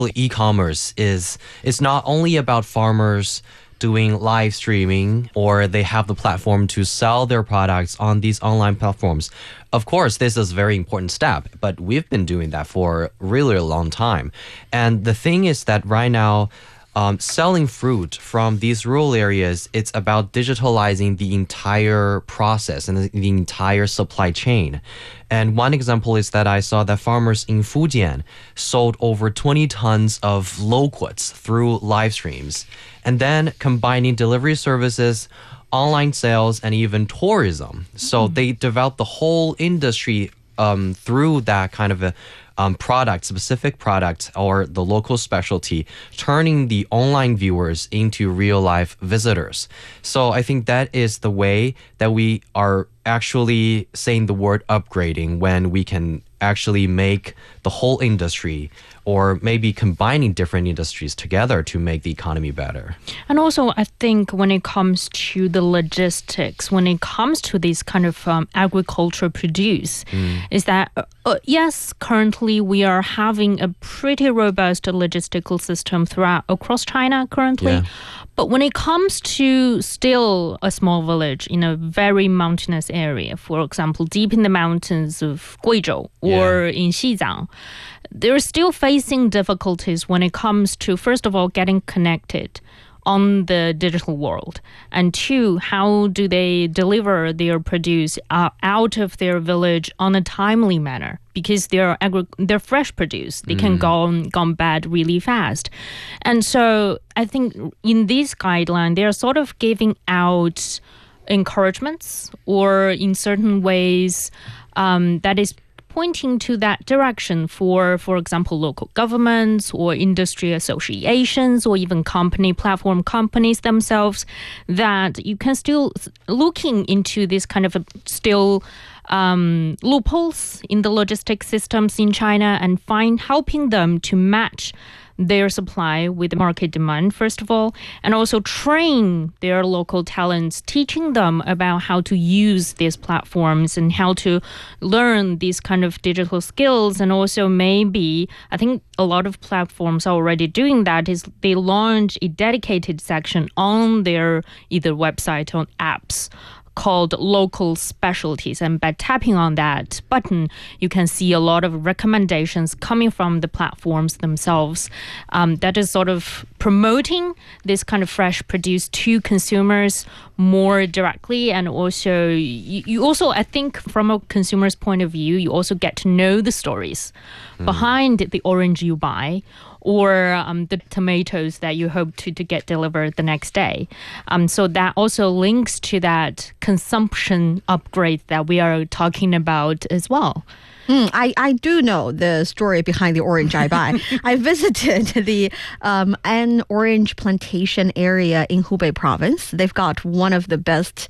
E-commerce is it's not only about farmers doing live streaming or they have the platform to sell their products on these online platforms. Of course, this is a very important step, but we've been doing that for really a long time. And the thing is that right now, selling fruit from these rural areas, it's about digitalizing the entire process and the entire supply chain. And one example is that I saw that farmers in Fujian sold over 20 tons of loquats through live streams. And then combining delivery services, online sales, and even tourism. So they developed the whole industry through that kind of a specific product or the local specialty, turning the online viewers into real life visitors. So I think that is the way that we are actually saying the word upgrading, when we can actually make the whole industry or maybe combining different industries together to make the economy better. And also, I think when it comes to the logistics, when it comes to this kind of agricultural produce, is that, yes, currently we are having a pretty robust logistical system across China currently. Yeah. But when it comes to still a small village in a very mountainous area, for example, deep in the mountains of Guizhou or in Xizang, they're still facing difficulties when it comes to, first of all, getting connected on the digital world, and two, how do they deliver their produce out of their village on a timely manner, because they're fresh produce. They can gone bad really fast. And so I think in this guideline, they're sort of giving out encouragements, or in certain ways that is pointing to that direction for example, local governments or industry associations or even platform companies themselves, that you can still looking into this kind of still loopholes in the logistic systems in China and helping them to match their supply with market demand, first of all, and also train their local talents, teaching them about how to use these platforms and how to learn these kind of digital skills. And also maybe, I think a lot of platforms are already doing that, is they launch a dedicated section on their either website or apps called local specialties, and by tapping on that button you can see a lot of recommendations coming from the platforms themselves that is sort of promoting this kind of fresh produce to consumers more directly. And also you also, I think from a consumer's point of view, you also get to know the stories behind the orange you buy, or the tomatoes that you hope to get delivered the next day. So that also links to that consumption upgrade that we are talking about as well. I do know the story behind the orange I buy. I visited the an orange plantation area in Hubei province. They've got one of the best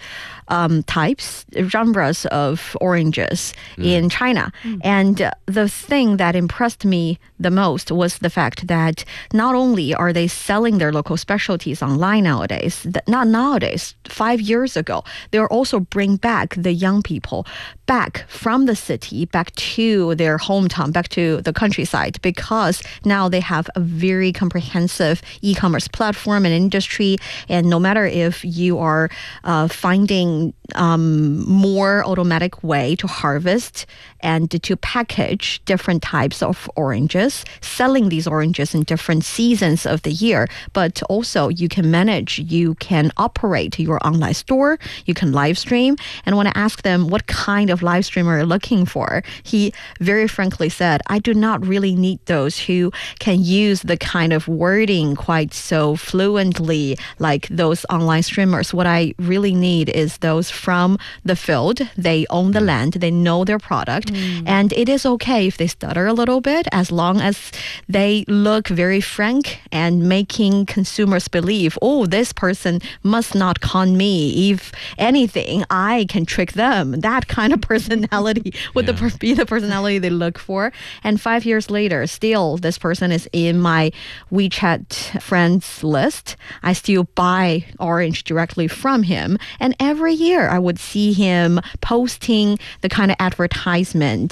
genres of oranges in China. And the thing that impressed me the most was the fact that not only are they selling their local specialties online nowadays, not nowadays, 5 years ago, they're also bring back the young people back from the city, back to their hometown, back to the countryside, because now they have a very comprehensive e-commerce platform and industry. And no matter if you are finding more automatic way to harvest and to package different types of oranges, selling these oranges in different seasons of the year, but also you can operate your online store, you can live stream. And when I asked them what kind of live streamer you're looking for, he very frankly said, I do not really need those who can use the kind of wording quite so fluently like those online streamers. What I really need is those from the field. They own the land, they know their product, and it is okay if they stutter a little bit, as long as they look very frank and making consumers believe, oh, this person must not con me. If anything, I can trick them. That kind of personality would be the personality they look for. And 5 years later, still this person is in my WeChat friends list. I still buy orange directly from him, and every year I would see him posting the kind of advertisement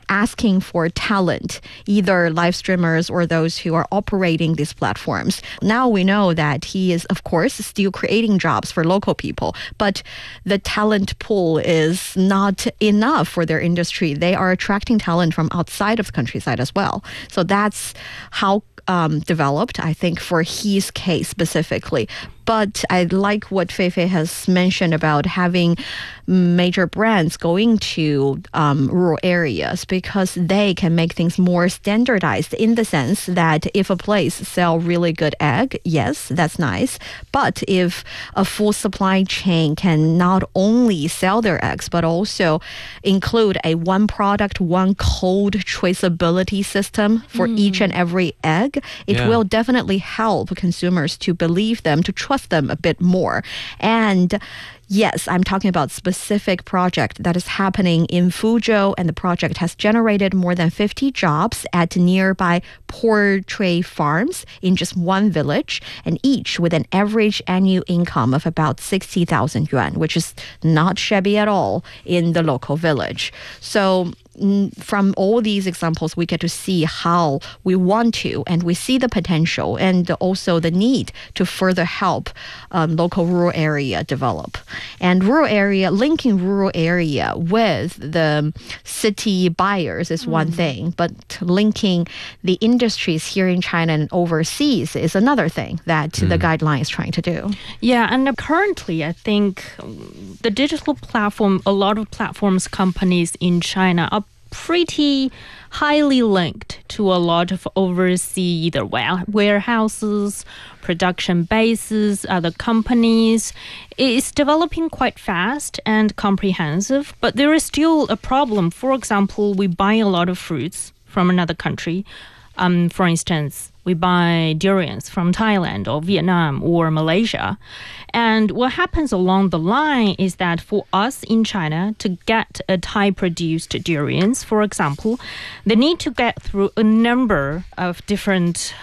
asking for talent, either live streamers or those who are operating these platforms. Now we know that he is, of course, still creating jobs for local people, but the talent pool is not enough for their industry. They are attracting talent from outside of the countryside as well. So that's how developed, I think, for his case specifically. But I like what Feifei has mentioned about having major brands going to rural areas, because they can make things more standardized in the sense that if a place sells really good egg, yes, that's nice. But if a full supply chain can not only sell their eggs, but also include a one product, one code traceability system for each and every egg, it will definitely help consumers to believe them, to trust them a bit more. And yes, I'm talking about specific project that is happening in Fuzhou, and the project has generated more than 50 jobs at nearby poultry farms in just one village, and each with an average annual income of about 60,000 yuan, which is not shabby at all in the local village. So from all these examples, we get to see how we want to, and we see the potential and also the need to further help local rural area develop. And rural area, linking rural area with the city buyers is one thing, but linking the industries here in China and overseas is another thing that the guideline is trying to do. Yeah, and currently I think the digital platform, a lot of platforms companies in China are pretty highly linked to a lot of overseas either warehouses, production bases, other companies. It's developing quite fast and comprehensive, but there is still a problem. For example, we buy a lot of fruits from another country. For instance, we buy durians from Thailand or Vietnam or Malaysia. And what happens along the line is that for us in China to get a Thai-produced durians, for example, they need to get through a number of different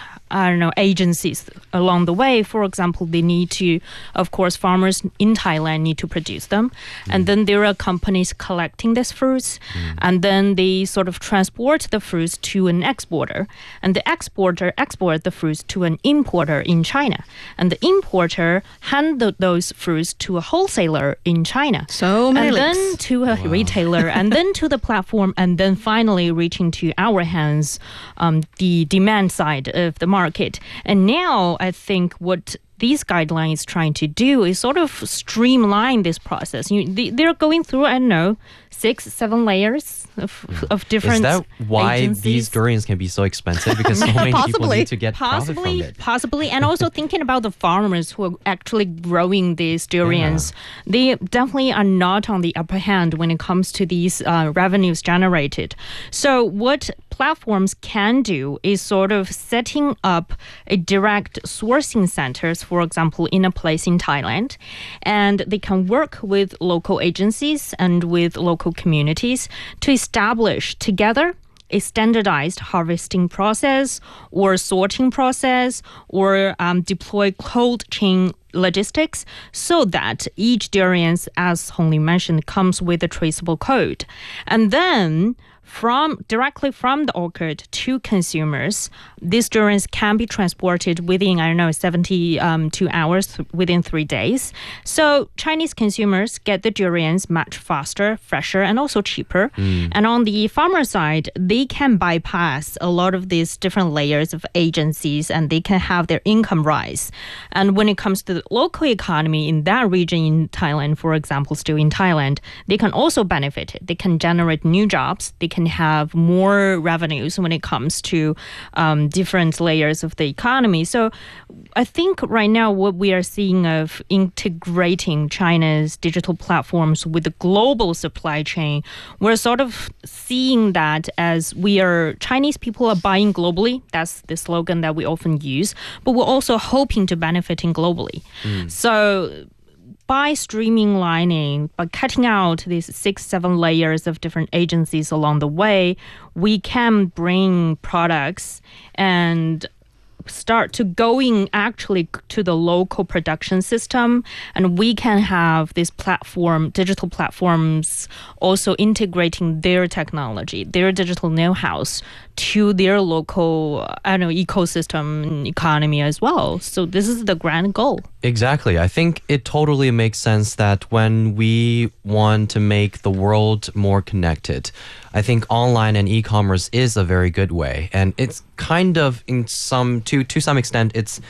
agencies along the way. For example, they need to, of course, farmers in Thailand need to produce them. And then there are companies collecting these fruits. And then they sort of transport the fruits to an exporter. And the exporter exports the fruits to an importer in China. And the importer handed those fruits to a wholesaler in China. So many links. And then to a retailer, and then to the platform, and then finally reaching to our hands, the demand side of the market. And now I think what these guidelines trying to do is sort of streamline this process. They're going through, 6-7 layers of different. Is that why agencies. these durians can be so expensive? Because so many people need to get profit from it. Possibly. And also thinking about the farmers who are actually growing these durians. They definitely are not on the upper hand when it comes to these revenues generated. So what platforms can do is sort of setting up a direct sourcing centers, for example, in a place in Thailand. And they can work with local agencies and with local communities to establish together a standardized harvesting process or sorting process or deploy cold chain logistics so that each durian, as Hongli mentioned, comes with a traceable code. And then directly from the orchard to consumers, these durians can be transported within, 72 hours, within 3 days. So Chinese consumers get the durians much faster, fresher, and also cheaper. And on the farmer side, they can bypass a lot of these different layers of agencies and they can have their income rise. And when it comes to the local economy in that region in Thailand, for example, still in Thailand, they can also benefit. They can generate new jobs. They can have more revenues when it comes to different layers of the economy. So I think right now what we are seeing of integrating China's digital platforms with the global supply chain, we're sort of seeing that as Chinese people are buying globally. That's the slogan that we often use. But we're also hoping to benefiting globally. So by streamlining, by cutting out these 6-7 layers of different agencies along the way, we can bring products and start to going actually to the local production system, and we can have this digital platforms also integrating their technology, their digital know-hows to their local ecosystem economy as well. So this is the grand goal. Exactly. I think it totally makes sense that when we want to make the world more connected, I think online and e-commerce is a very good way. And it's kind of to some extent, it's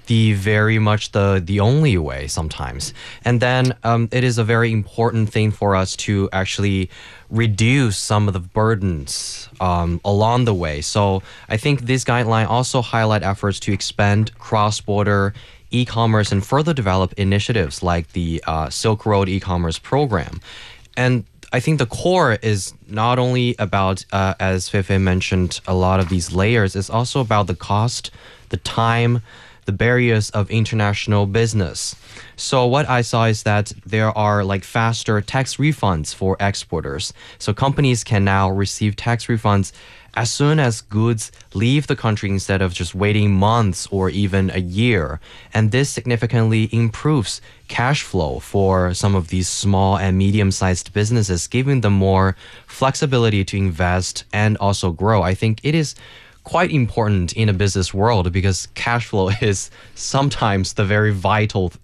very much the only way sometimes. And then it is a very important thing for us to actually reduce some of the burdens along the way. So I think this guideline also highlight efforts to expand cross-border e-commerce and further develop initiatives like the Silk Road e-commerce program. And I think the core is not only about, as Feifei mentioned, a lot of these layers, it's also about the cost, the time, the barriers of international business. So what I saw is that there are like faster tax refunds for exporters. So companies can now receive tax refunds as soon as goods leave the country instead of just waiting months or even a year. And this significantly improves cash flow for some of these small and medium-sized businesses, giving them more flexibility to invest and also grow. I think it is quite important in a business world because cash flow is sometimes the very vital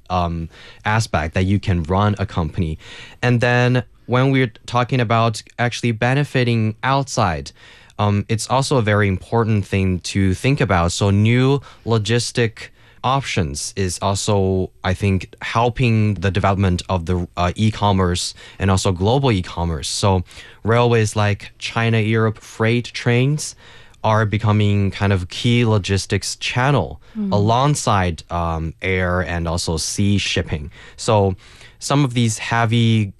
aspect that you can run a company. And then when we're talking about actually benefiting outside, it's also a very important thing to think about. So new logistic options is also, I think, helping the development of the e-commerce and also global e-commerce. So railways like China-Europe freight trains are becoming kind of key logistics channel alongside air and also sea shipping. So some of these heavy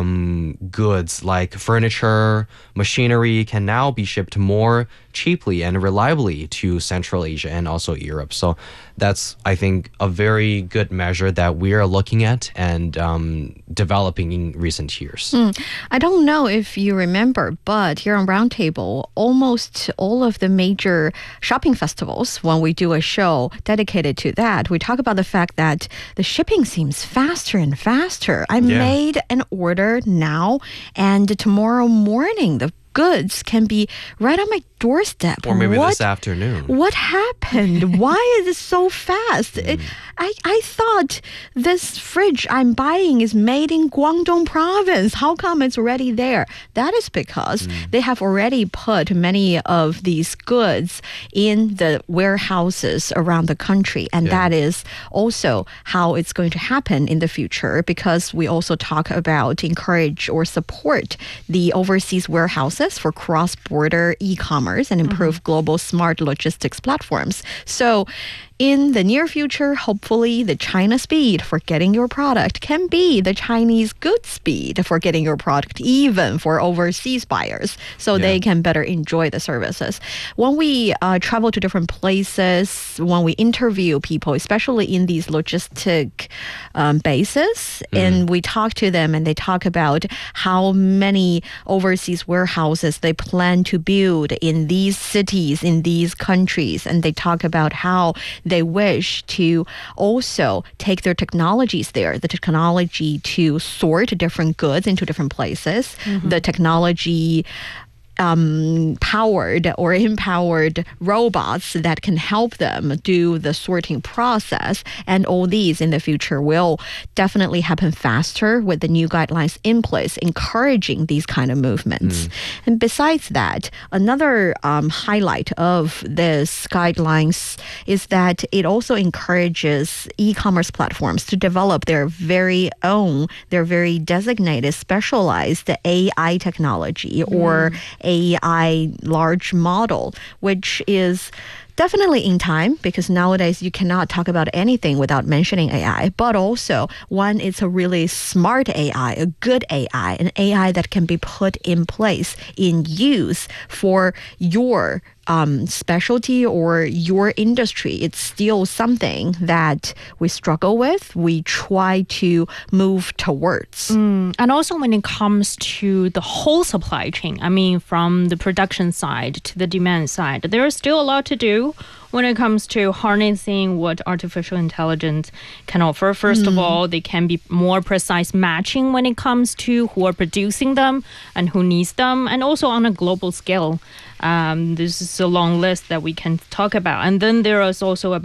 goods like furniture, machinery can now be shipped more cheaply and reliably to Central Asia and also Europe. So that's, I think, a very good measure that we are looking at and developing in recent years. I don't know if you remember, but here on Roundtable, almost all of the major shopping festivals, when we do a show dedicated to that, we talk about the fact that the shipping seems faster and faster. I made an order now, and tomorrow morning, the goods can be right on my doorstep. Or maybe this afternoon. What happened? Why is it so fast? I thought this fridge I'm buying is made in Guangdong province. How come it's already there? That is because they have already put many of these goods in the warehouses around the country. And that is also how it's going to happen in the future, because we also talk about encourage or support the overseas warehouses for cross-border e-commerce and improve global smart logistics platforms. So in the near future, hopefully the China speed for getting your product can be the Chinese good speed for getting your product, even for overseas buyers, so they can better enjoy the services. When we travel to different places, when we interview people, especially in these logistic bases, and we talk to them and they talk about how many overseas warehouses they plan to build in these cities, in these countries, and they talk about how they wish to also take their technologies there, the technology to sort different goods into different places, the technology powered or empowered robots that can help them do the sorting process. And all these in the future will definitely happen faster with the new guidelines in place, encouraging these kind of movements. And besides that, another highlight of this guidelines is that it also encourages e-commerce platforms to develop their very own, their very designated, specialized AI technology or AI large model, which is definitely in time, because nowadays you cannot talk about anything without mentioning AI, but also one, it's a really smart AI, a good AI, an AI that can be put in place, in use for your specialty or your industry. It's still something that we struggle with, we try to move towards. And also when it comes to the whole supply chain, I mean, from the production side to the demand side, there is still a lot to do. when it comes to harnessing what artificial intelligence can offer. First of all, they can be more precise matching when it comes to who are producing them and who needs them, and also on a global scale. This is a long list that we can talk about. And then there is also